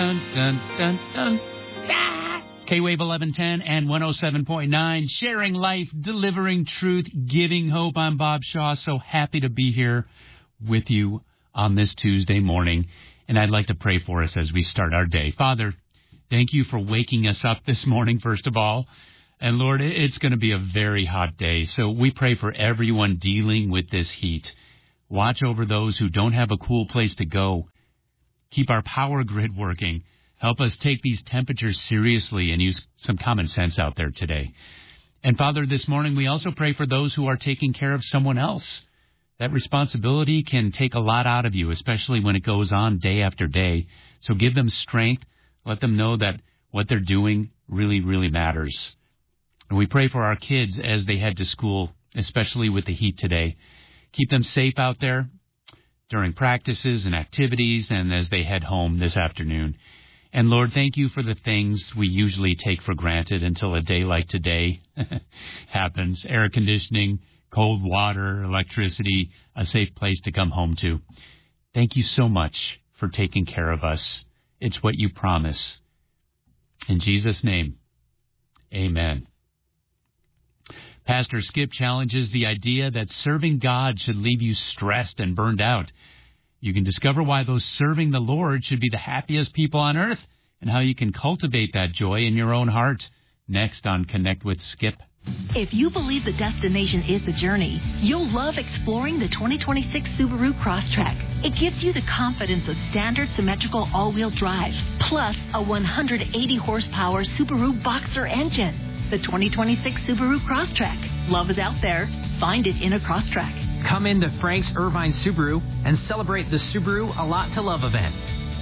Dun, dun, dun, dun. Ah! K-Wave 1110 and 107.9, sharing life, delivering truth, giving hope. I'm Bob Shaw, so happy to be here with you on this Tuesday morning. And I'd like to pray for us as we start our day. Father, thank you for waking us up this morning, first of all. And Lord, it's going to be a very hot day. So we pray for everyone dealing with this heat. Watch over those who don't have a cool place to go. Keep our power grid working. Help us take these temperatures seriously and use some common sense out there today. And Father, this morning we also pray for those who are taking care of someone else. That responsibility can take a lot out of you, especially when it goes on day after day. So give them strength. Let them know that what they're doing really, really matters. And we pray for our kids as they head to school, especially with the heat today. Keep them safe out there during practices and activities and as they head home this afternoon. And Lord, thank you for the things we usually take for granted until a day like today happens. Air conditioning, cold water, electricity, a safe place to come home to. Thank you so much for taking care of us. It's what you promise. In Jesus' name, amen. Pastor Skip challenges the idea that serving God should leave you stressed and burned out. You can discover why those serving the Lord should be the happiest people on earth and how you can cultivate that joy in your own heart. Next on Connect with Skip. If you believe the destination is the journey, you'll love exploring the 2026 Subaru Crosstrek. It gives you the confidence of standard symmetrical all-wheel drive, plus a 180 horsepower Subaru Boxer engine. The 2026 Subaru Crosstrek. Love is out there. Find it in a Crosstrek. Come into Frank's Irvine Subaru and celebrate the Subaru A Lot to Love event.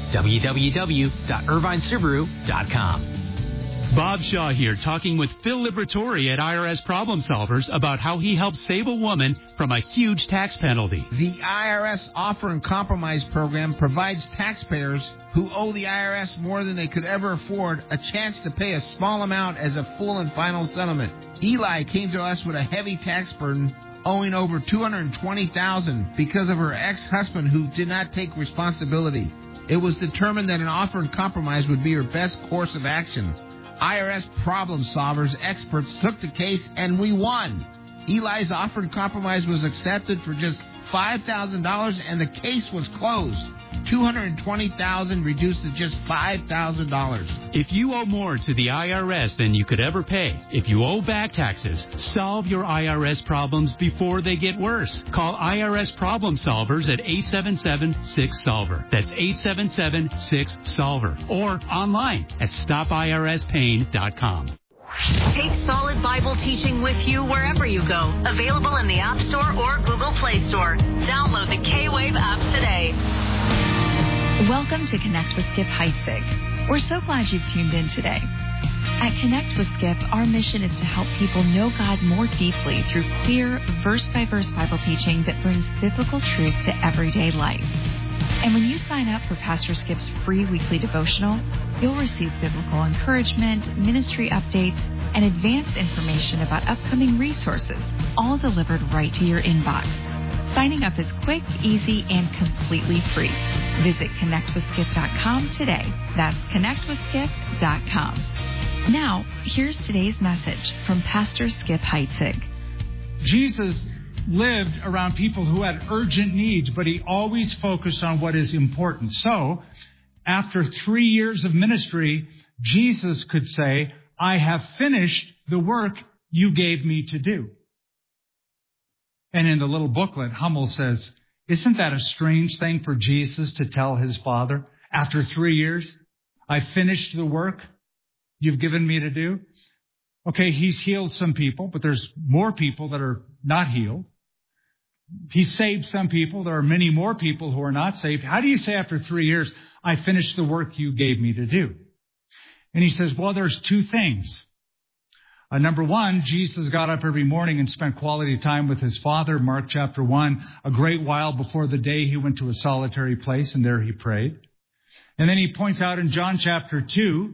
www.irvinesubaru.com. Bob Shaw here, talking with Phil Liberatore at IRS Problem Solvers about how he helped save a woman from a huge tax penalty. The IRS Offer and Compromise Program provides taxpayers who owe the IRS more than they could ever afford a chance to pay a small amount as a full and final settlement. Eli came to us with a heavy tax burden, owing over $220,000 because of her ex-husband who did not take responsibility. It was determined that an offer and compromise would be her best course of action. IRS Problem Solvers experts took the case and we won. Eli's offer and compromise was accepted for just $5,000 and the case was closed. $220,000 reduced to just $5,000. If you owe more to the IRS than you could ever pay, if you owe back taxes, solve your IRS problems before they get worse. Call IRS Problem Solvers at 877-6-SOLVER. That's 877-6-SOLVER. Or online at stopirspain.com. Take solid Bible teaching with you wherever you go. Available in the App Store or Google Play Store. Download the K-Wave app today. Welcome to Connect with Skip Heitzig. We're so glad you've tuned in today. At Connect with Skip, our mission is to help people know God more deeply through clear, verse-by-verse Bible teaching that brings biblical truth to everyday life. And when you sign up for Pastor Skip's free weekly devotional, you'll receive biblical encouragement, ministry updates, and advanced information about upcoming resources, all delivered right to your inbox. Signing up is quick, easy, and completely free. Visit connectwithskip.com today. That's connectwithskip.com. Now, here's today's message from Pastor Skip Heitzig. Jesus lived around people who had urgent needs, but he always focused on what is important. So, after 3 years of ministry, Jesus could say, I have finished the work you gave me to do. And in the little booklet, Hummel says, isn't that a strange thing for Jesus to tell his Father? After 3 years, I finished the work you've given me to do. Okay, he's healed some people, but there's more people that are not healed. He saved some people. There are many more people who are not saved. How do you say after 3 years, I finished the work you gave me to do? And he says, well, there's two things. Number one, Jesus got up every morning and spent quality time with his Father, Mark chapter 1, a great while before the day he went to a solitary place, and there he prayed. And then he points out in John chapter 2,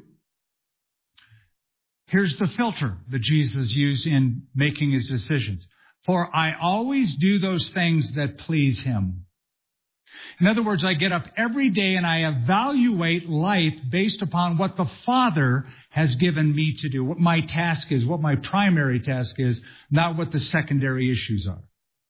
here's the filter that Jesus used in making his decisions. For I always do those things that please him. In other words, I get up every day and I evaluate life based upon what the Father has given me to do, what my task is, what my primary task is, not what the secondary issues are.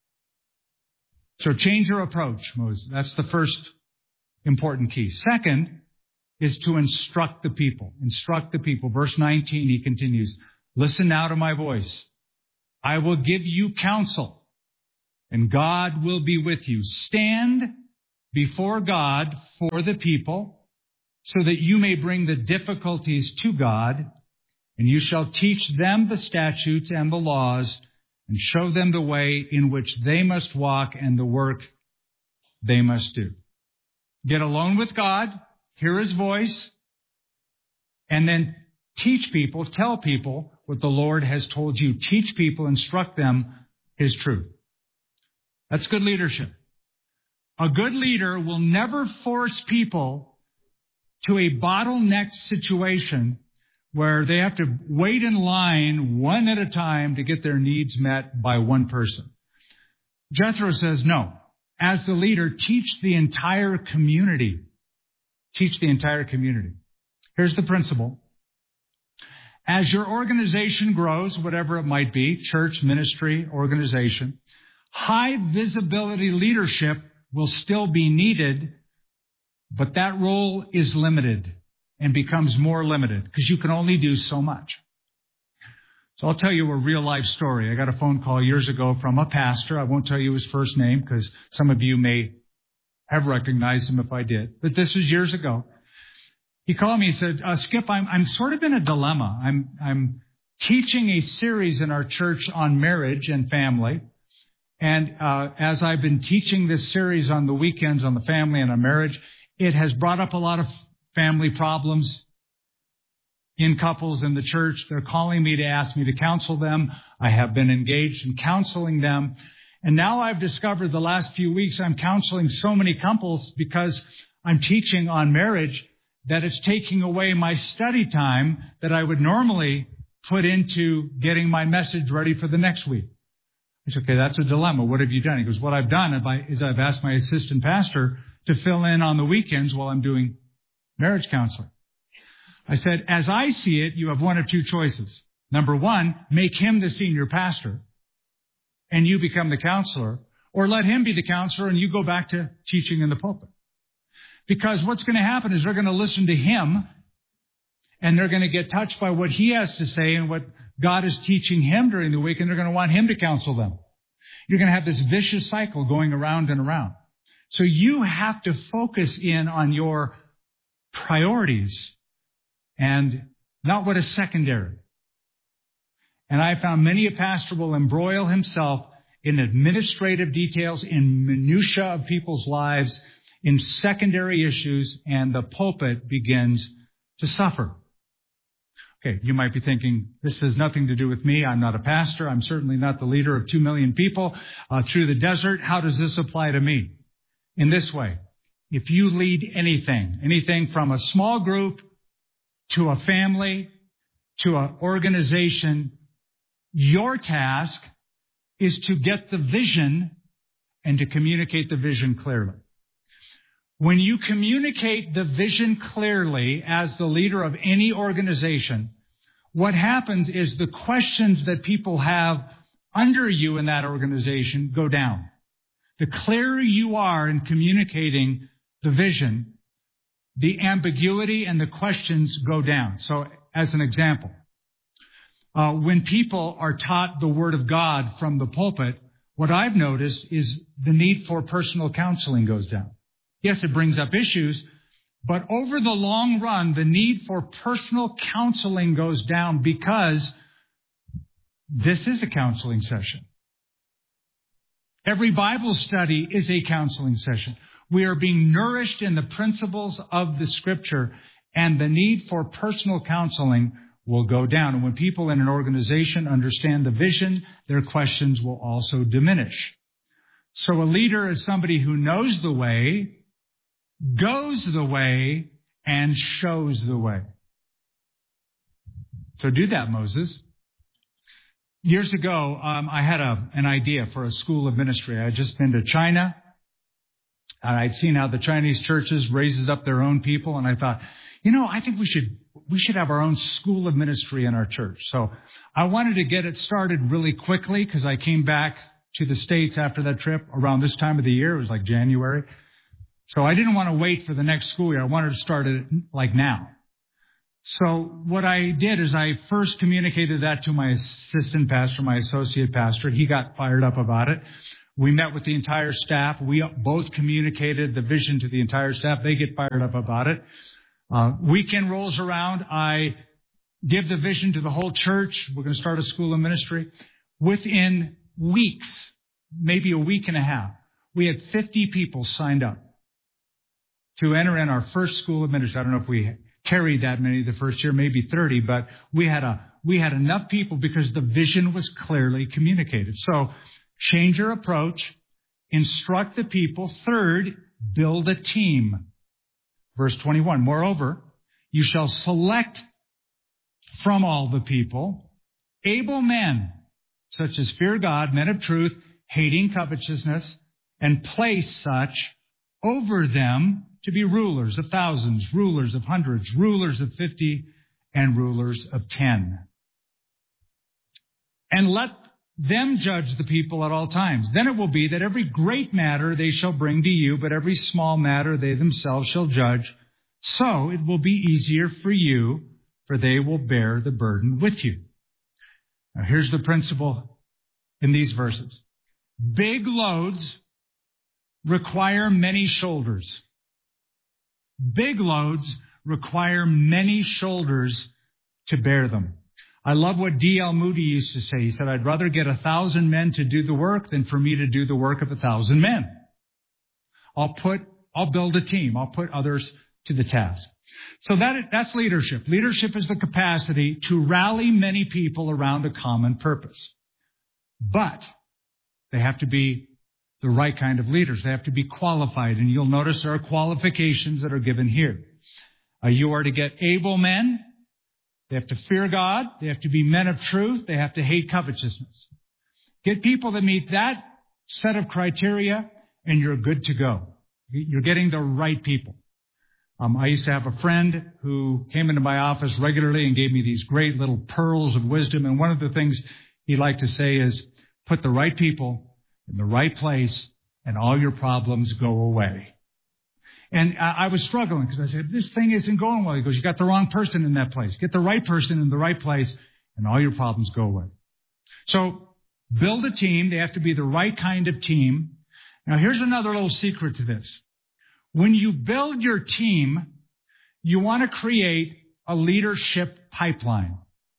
So change your approach, Moses. That's the first important key. Second is to instruct the people. Instruct the people. Verse 19, he continues, listen now to my voice. I will give you counsel, and God will be with you. Stand before God for the people, so that you may bring the difficulties to God, and you shall teach them the statutes and the laws, and show them the way in which they must walk and the work they must do. Get alone with God, hear His voice, and then teach people, tell people what the Lord has told you. Teach people, instruct them His truth. That's good leadership. A good leader will never force people to a bottleneck situation where they have to wait in line one at a time to get their needs met by one person. Jethro says, no. As the leader, teach the entire community. Teach the entire community. Here's the principle. As your organization grows, whatever it might be, church, ministry, organization, high visibility leadership will still be needed, but that role is limited and becomes more limited because you can only do so much. So I'll tell you a real life story. I got a phone call years ago from a pastor. I won't tell you his first name because some of you may have recognized him if I did, but this was years ago. He called me and said, Skip, I'm sort of in a dilemma. I'm teaching a series in our church on marriage and family. And as I've been teaching this series on the weekends on the family and on marriage, it has brought up a lot of family problems in couples in the church. They're calling me to ask me to counsel them. I have been engaged in counseling them. And now I've discovered the last few weeks I'm counseling so many couples because I'm teaching on marriage that it's taking away my study time that I would normally put into getting my message ready for the next week. I said, okay, that's a dilemma. What have you done? He goes, what I've done is I've asked my assistant pastor to fill in on the weekends while I'm doing marriage counseling. I said, as I see it, you have one of two choices. Number one, make him the senior pastor and you become the counselor, or let him be the counselor and you go back to teaching in the pulpit. Because what's going to happen is they're going to listen to him and they're going to get touched by what he has to say and what God is teaching him during the week, and they're going to want him to counsel them. You're going to have this vicious cycle going around and around. So you have to focus in on your priorities and not what is secondary. And I found many a pastor will embroil himself in administrative details, in minutia of people's lives, in secondary issues, and the pulpit begins to suffer. Okay, you might be thinking, this has nothing to do with me. I'm not a pastor. I'm certainly not the leader of 2 million people through the desert. How does this apply to me? In this way, if you lead anything from a small group to a family to an organization, your task is to get the vision and to communicate the vision clearly. When you communicate the vision clearly as the leader of any organization, what happens is the questions that people have under you in that organization go down. The clearer you are in communicating the vision, the ambiguity and the questions go down. So, as an example, when people are taught the Word of God from the pulpit, what I've noticed is the need for personal counseling goes down. Yes, it brings up issues, but over the long run, the need for personal counseling goes down because this is a counseling session. Every Bible study is a counseling session. We are being nourished in the principles of the Scripture, and the need for personal counseling will go down. And when people in an organization understand the vision, their questions will also diminish. So a leader is somebody who knows the way, goes the way, and shows the way. So do that, Moses. Years ago, I had an idea for a school of ministry. I had just been to China. And I'd seen how the Chinese churches raises up their own people, and I thought, I think we should have our own school of ministry in our church. So I wanted to get it started really quickly because I came back to the States after that trip around this time of the year. It was like January. So I didn't want to wait for the next school year. I wanted to start it like now. So what I did is I first communicated that to my assistant pastor, my associate pastor. He got fired up about it. We met with the entire staff. We both communicated the vision to the entire staff. They get fired up about it. Weekend rolls around. I give the vision to the whole church. We're going to start a school of ministry. Within weeks, maybe a week and a half, we had 50 people signed up to enter in our first school of ministry. I don't know if we carried that many the first year, maybe 30, but we had enough people because the vision was clearly communicated. So change your approach, instruct the people. Third, build a team. Verse 21, moreover, you shall select from all the people able men, such as fear God, men of truth, hating covetousness, and place such over them to be rulers of thousands, rulers of hundreds, rulers of 50, and rulers of 10. And let them judge the people at all times. Then it will be that every great matter they shall bring to you, but every small matter they themselves shall judge. So it will be easier for you, for they will bear the burden with you. Now here's the principle in these verses. Big loads require many shoulders. Big loads require many shoulders to bear them. I love what D.L. Moody used to say. He said, I'd rather get 1,000 men to do the work than for me to do the work of 1,000 men. I'll build a team. I'll put others to the task. So that's leadership. Leadership is the capacity to rally many people around a common purpose. But they have to be the right kind of leaders. They have to be qualified. And you'll notice there are qualifications that are given here. You are to get able men. They have to fear God. They have to be men of truth. They have to hate covetousness. Get people that meet that set of criteria, and you're good to go. You're getting the right people. I used to have a friend who came into my office regularly and gave me these great little pearls of wisdom. And one of the things he liked to say is, put the right people in the right place, and all your problems go away. And I was struggling because I said, this thing isn't going well. He goes, you got the wrong person in that place. Get the right person in the right place, and all your problems go away. So build a team. They have to be the right kind of team. Now, here's another little secret to this. When you build your team, you want to create a leadership pipeline.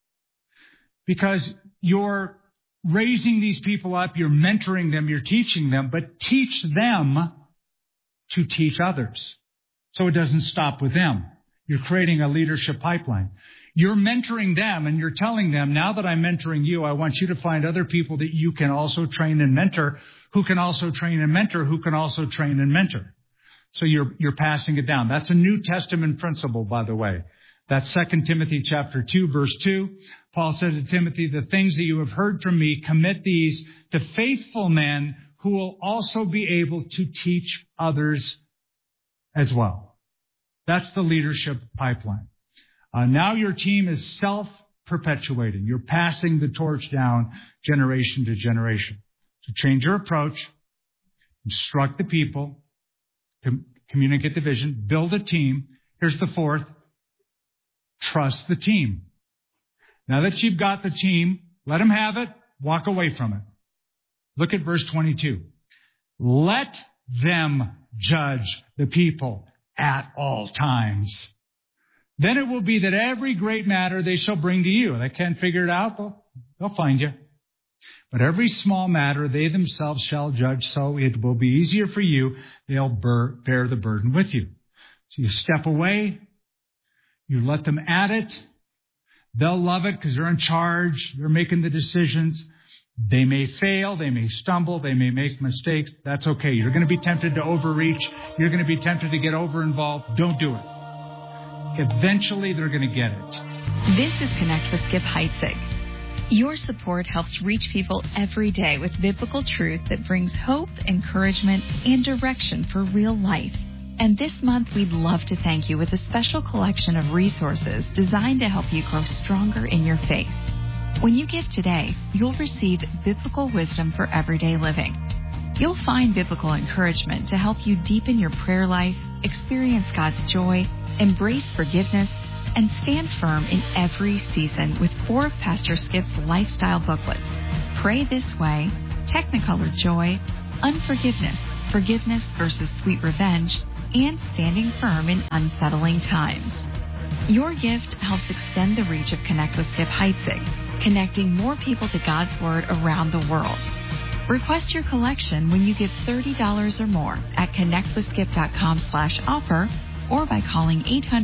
Because you're raising these people up, you're mentoring them, you're teaching them, but teach them to teach others. So it doesn't stop with them. You're creating a leadership pipeline. You're mentoring them and you're telling them, now that I'm mentoring you, I want you to find other people that you can also train and mentor, who can also train and mentor, who can also train and mentor. So you're passing it down. That's a New Testament principle, by the way. That's 2 Timothy chapter 2, verse 2. Paul said to Timothy, the things that you have heard from me, commit these to faithful men who will also be able to teach others as well. That's the leadership pipeline. Now your team is self-perpetuating. You're passing the torch down generation to generation. So change your approach, instruct the people, communicate the vision, build a team. Here's the fourth. Trust the team. Now that you've got the team, let them have it, walk away from it. Look at verse 22. Let them judge the people at all times. Then it will be that every great matter they shall bring to you. They can't figure it out, they'll find you. But every small matter they themselves shall judge, so it will be easier for you. They'll bear the burden with you. So you step away, you let them at it. They'll love it because they're in charge. They're making the decisions. They may fail. They may stumble. They may make mistakes. That's okay. You're going to be tempted to overreach. You're going to be tempted to get over-involved. Don't do it. Eventually, they're going to get it. This is Connect with Skip Heitzig. Your support helps reach people every day with biblical truth that brings hope, encouragement, and direction for real life. And this month, we'd love to thank you with a special collection of resources designed to help you grow stronger in your faith. When you give today, you'll receive biblical wisdom for everyday living. You'll find biblical encouragement to help you deepen your prayer life, experience God's joy, embrace forgiveness, and stand firm in every season with 4 of Pastor Skip's lifestyle booklets: Pray This Way, Technicolor Joy, Unforgiveness, Forgiveness versus Sweet Revenge, and Standing Firm in Unsettling Times. Your gift helps extend the reach of Connect with Skip Heitzig, connecting more people to God's Word around the world. Request your collection when you give $30 or more at connectwithskip.com/offer or by calling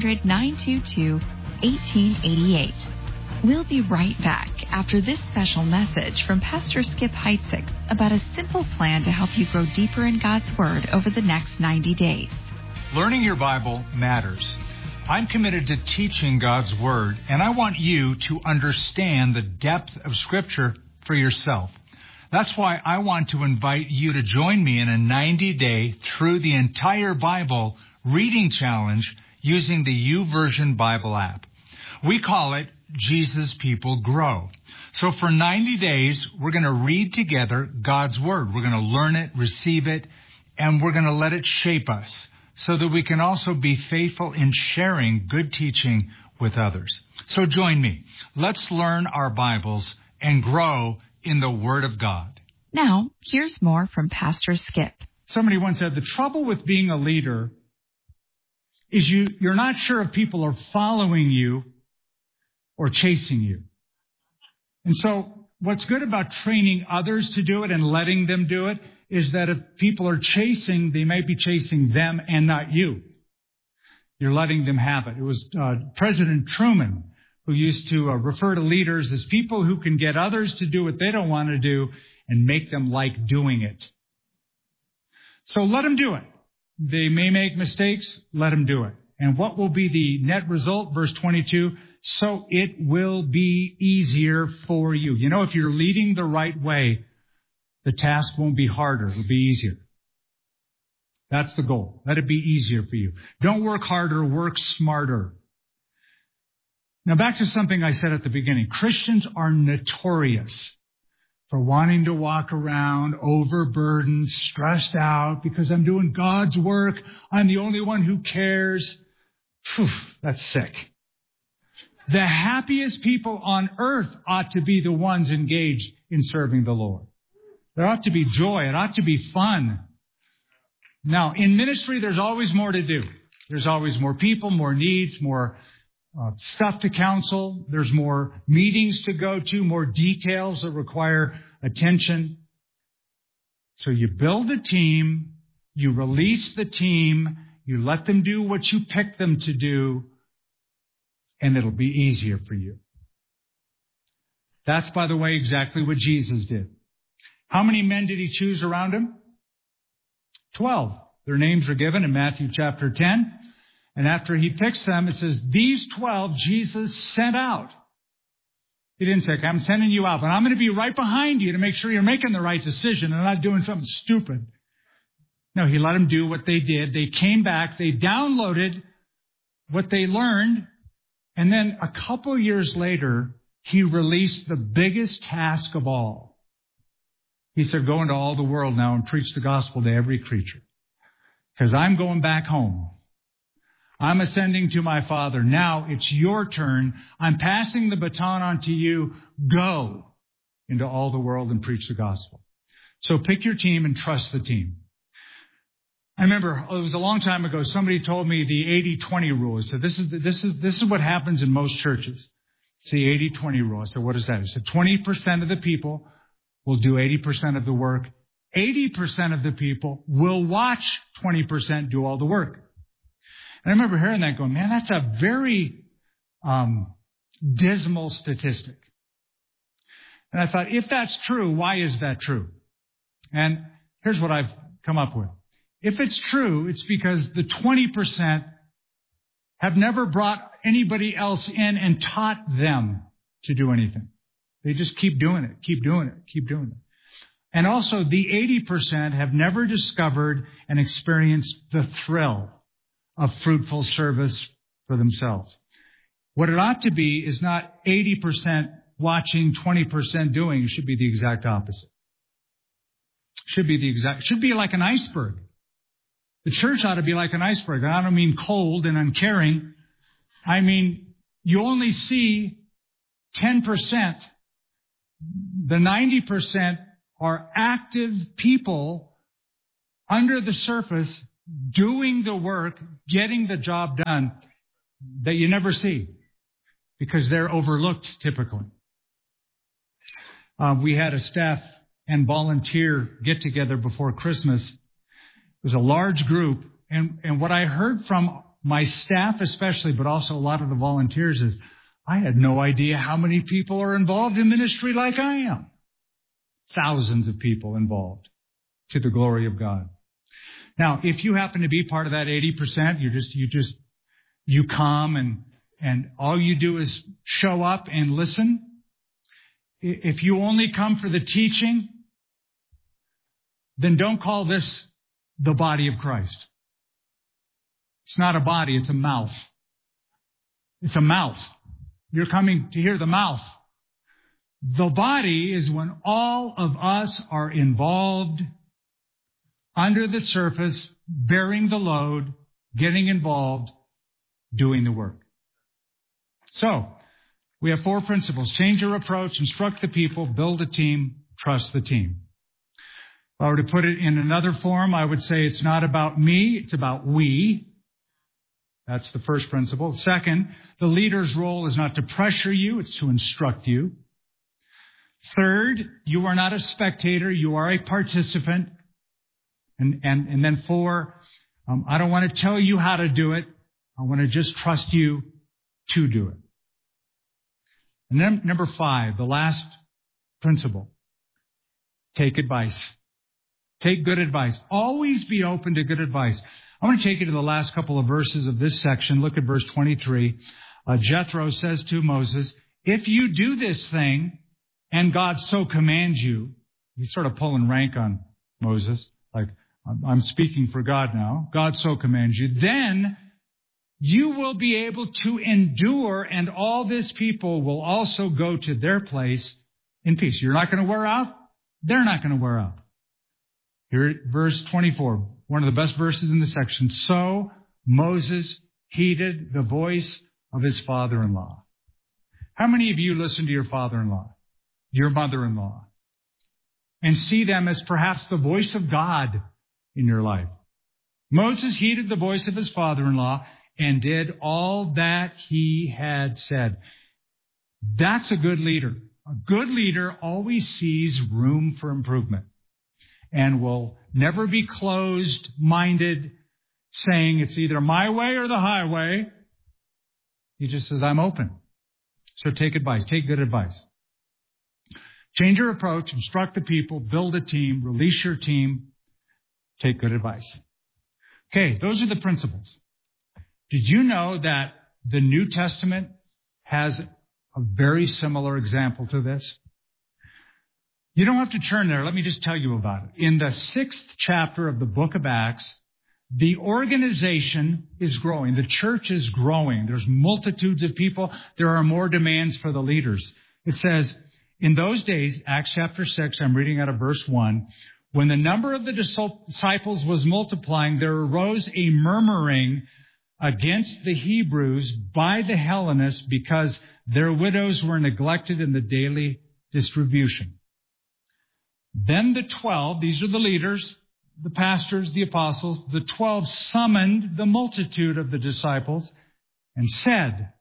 800-922-1888. We'll be right back after this special message from Pastor Skip Heitzig about a simple plan to help you grow deeper in God's Word over the next 90 days. Learning your Bible matters. I'm committed to teaching God's Word, and I want you to understand the depth of Scripture for yourself. That's why I want to invite you to join me in a 90-day through the entire Bible reading challenge using the YouVersion Bible app. We call it Jesus People Grow. So for 90 days, we're going to read together God's Word. We're going to learn it, receive it, and we're going to let it shape us so that we can also be faithful in sharing good teaching with others. So join me. Let's learn our Bibles and grow in the Word of God. Now, here's more from Pastor Skip. Somebody once said, the trouble with being a leader is you're not sure if people are following you or chasing you. And so what's good about training others to do it and letting them do it is that if people are chasing, they may be chasing them and not you. You're letting them have it. It was President Truman who used to refer to leaders as people who can get others to do what they don't want to do and make them like doing it. So let them do it. They may make mistakes. Let them do it. And what will be the net result? Verse 22, so it will be easier for you. You know, if you're leading the right way, the task won't be harder. It'll be easier. That's the goal. Let it be easier for you. Don't work harder, work smarter. Now back to something I said at the beginning. Christians are notorious for wanting to walk around overburdened, stressed out because I'm doing God's work. I'm the only one who cares. Phew, that's sick. The happiest people on earth ought to be the ones engaged in serving the Lord. There ought to be joy. It ought to be fun. Now, in ministry, there's always more to do. There's always more people, more needs, more stuff to counsel. There's more meetings to go to, more details that require attention. So you build a team, you release the team, you let them do what you pick them to do, and it'll be easier for you. That's, by the way, exactly what Jesus did. How many men did he choose around him? 12. Their names are given in Matthew chapter 10. And after he picks them, it says, these 12 Jesus sent out. He didn't say, I'm sending you out, but I'm going to be right behind you to make sure you're making the right decision and not doing something stupid. No, he let them do what they did. They came back. They downloaded what they learned. And then a couple years later, he released the biggest task of all. He said, go into all the world now and preach the gospel to every creature. Because I'm going back home. I'm ascending to my Father. Now it's your turn. I'm passing the baton on to you. Go into all the world and preach the gospel. So pick your team and trust the team. I remember it was a long time ago. Somebody told me the 80-20 rule. He said, this is what happens in most churches. It's the 80-20 rule. I said, what is that? He said, 20% of the people will do 80% of the work. 80% of the people will watch 20% do all the work. And I remember hearing that going, man, that's a very dismal statistic. And I thought, if that's true, why is that true? And here's what I've come up with. If it's true, it's because the 20% have never brought anybody else in and taught them to do anything. They just keep doing it, keep doing it, keep doing it. And also, the 80% have never discovered and experienced the thrill of fruitful service for themselves. What it ought to be is not 80% watching, 20% doing. It should be the exact opposite. Should be like an iceberg. The church ought to be like an iceberg. I don't mean cold and uncaring. I mean, you only see 10%. The 90% are active people under the surface doing the work, getting the job done that you never see because they're overlooked typically. We had a staff and volunteer get-together before Christmas. It was a large group, and what I heard from my staff especially, but also a lot of the volunteers is, I had no idea how many people are involved in ministry like I am. Thousands of people involved to the glory of God. Now, if you happen to be part of that 80%, you come and all you do is show up and listen. If you only come for the teaching, then don't call this the body of Christ. It's not a body, it's a mouth. It's a mouth. You're coming to hear the mouth. The body is when all of us are involved under the surface, bearing the load, getting involved, doing the work. So, we have 4 principles. Change your approach, instruct the people, build a team, trust the team. If I were to put it in another form, I would say it's not about me, it's about we. That's the first principle. Second, the leader's role is not to pressure you, it's to instruct you. Third, you are not a spectator, you are a participant. And then 4, I don't want to tell you how to do it. I want to just trust you to do it. And then number 5, the last principle. Take advice. Take good advice. Always be open to good advice. I want to take you to the last couple of verses of this section. Look at verse 23. Jethro says to Moses, if you do this thing and God so commands you, he's sort of pulling rank on Moses, like, I'm speaking for God now. God so commands you. Then you will be able to endure, and all this people will also go to their place in peace. You're not going to wear out. They're not going to wear out. Here, verse 24, one of the best verses in the section. So Moses heeded the voice of his father-in-law. How many of you listen to your father-in-law, your mother-in-law, and see them as perhaps the voice of God in your life? Moses heeded the voice of his father-in-law and did all that he had said. That's a good leader. A good leader always sees room for improvement and will never be closed-minded, saying it's either my way or the highway. He just says, I'm open. So take advice. Take good advice. Change your approach, instruct the people, build a team, release your team, take good advice. Okay, those are the principles. Did you know that the New Testament has a very similar example to this? You don't have to turn there. Let me just tell you about it. In the 6th chapter of the book of Acts, the organization is growing. The church is growing. There's multitudes of people. There are more demands for the leaders. It says, in those days, Acts chapter 6, I'm reading out of verse 1, when the number of the disciples was multiplying, there arose a murmuring against the Hebrews by the Hellenists because their widows were neglected in the daily distribution. Then the 12, these are the leaders, the pastors, the apostles, the 12 summoned the multitude of the disciples and said,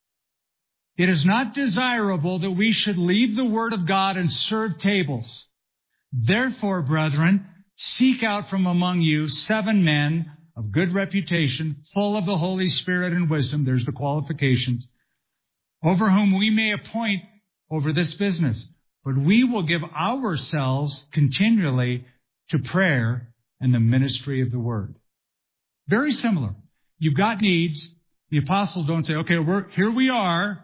it is not desirable that we should leave the word of God and serve tables. Therefore, brethren, seek out from among you 7 men of good reputation, full of the Holy Spirit and wisdom, there's the qualifications, over whom we may appoint over this business. But we will give ourselves continually to prayer and the ministry of the word. Very similar. You've got needs. The apostles don't say, okay, here we are.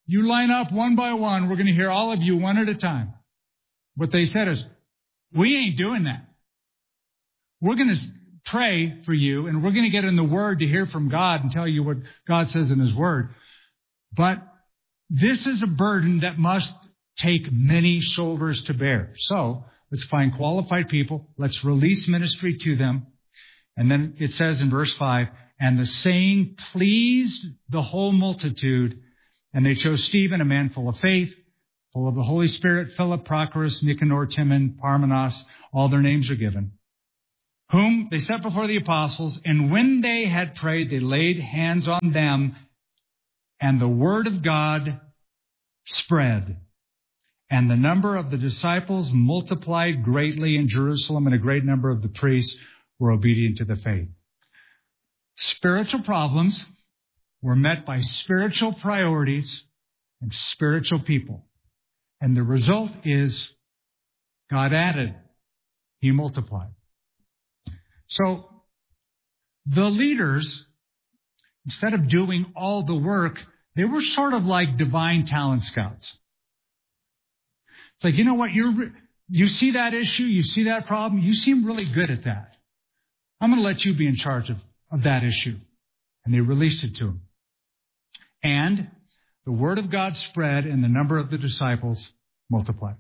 You line up one by one. We're going to hear all of you one at a time. What they said is, we ain't doing that. We're going to pray for you, and we're going to get in the Word to hear from God and tell you what God says in His Word. But this is a burden that must take many shoulders to bear. So let's find qualified people. Let's release ministry to them. And then it says in verse 5, and the saying pleased the whole multitude, and they chose Stephen, a man full of faith, full of the Holy Spirit, Philip, Prochorus, Nicanor, Timon, Parmenas, all their names are given, whom they set before the apostles, and when they had prayed, they laid hands on them, and the word of God spread. And the number of the disciples multiplied greatly in Jerusalem, and a great number of the priests were obedient to the faith. Spiritual problems were met by spiritual priorities and spiritual people. And the result is God added, He multiplied. So the leaders, instead of doing all the work, they were sort of like divine talent scouts. It's like, you know what, you see that issue, you see that problem, you seem really good at that. I'm going to let you be in charge of that issue. And they released it to him. And the word of God spread, and the number of the disciples multiplied.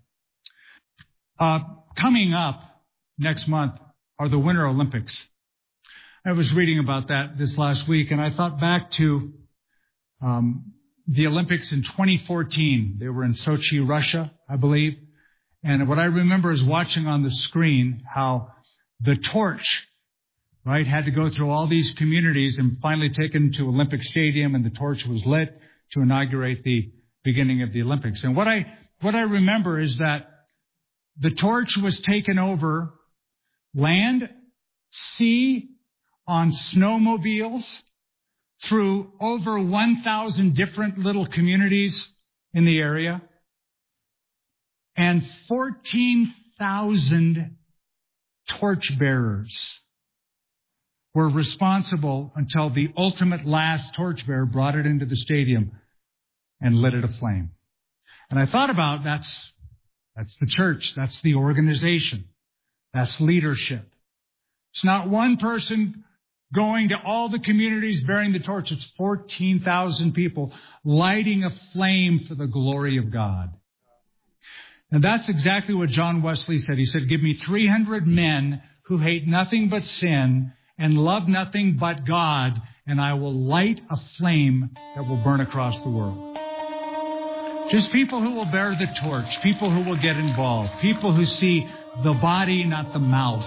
Coming up next month are the Winter Olympics. I was reading about that this last week, and I thought back to the Olympics in 2014. They were in Sochi, Russia, I believe. And what I remember is watching on the screen how the torch, right, had to go through all these communities and finally taken to Olympic Stadium, and the torch was lit to inaugurate the beginning of the Olympics. And what I remember is that the torch was taken over land, sea, on snowmobiles, through over 1,000 different little communities in the area, and 14,000 torchbearers were responsible until the ultimate last torchbearer brought it into the stadium and lit it aflame. And I thought about that's the church, that's the organization, that's leadership. It's not one person going to all the communities bearing the torch. It's 14,000 people lighting a flame for the glory of God. And that's exactly what John Wesley said. He said, give me 300 men who hate nothing but sin and love nothing but God, and I will light a flame that will burn across the world. Just people who will bear the torch, people who will get involved, people who see the body, not the mouth.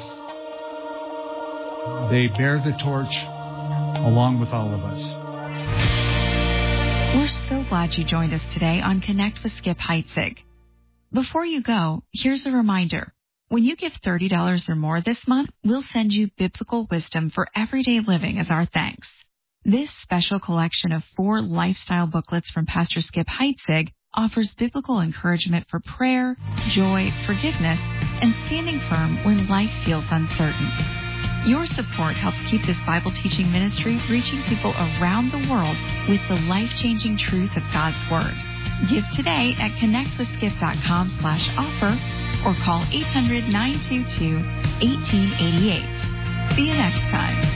They bear the torch along with all of us. We're so glad you joined us today on Connect with Skip Heitzig. Before you go, here's a reminder. When you give $30 or more this month, we'll send you biblical wisdom for everyday living as our thanks. This special collection of 4 lifestyle booklets from Pastor Skip Heitzig offers biblical encouragement for prayer, joy, forgiveness, and standing firm when life feels uncertain. Your support helps keep this Bible teaching ministry reaching people around the world with the life-changing truth of God's Word. Give today at connectwithskip.com/offer or call 800-922-1888. See you next time.